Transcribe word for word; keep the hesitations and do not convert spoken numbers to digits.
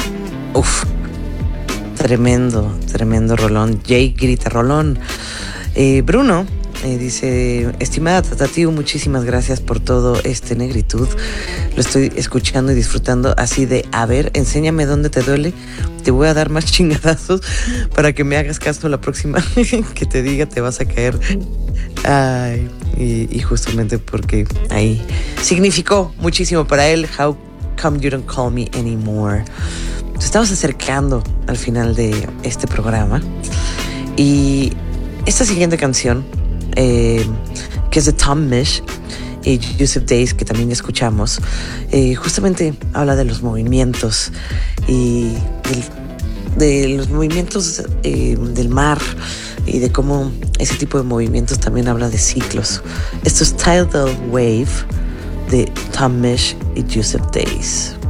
Uf, tremendo, tremendo rolón. Jay grita rolón. Eh, Bruno eh, dice: estimada Tatatiu, muchísimas gracias por todo este negritud. Lo estoy escuchando y disfrutando así de, a ver, enséñame dónde te duele. Te voy a dar más chingadazos para que me hagas caso la próxima que te diga te vas a caer. Ay, y, y justamente porque ahí significó muchísimo para él. How come you don't call me anymore? Nos estamos acercando al final de este programa. Y esta siguiente canción, eh, que es de Tom Misch y Yussef Dayes, que también escuchamos, eh, justamente habla de los movimientos y del, de los movimientos eh, del mar y de cómo ese tipo de movimientos también habla de ciclos. Esto es Tidal Wave de Tom Misch y Yussef Dayes.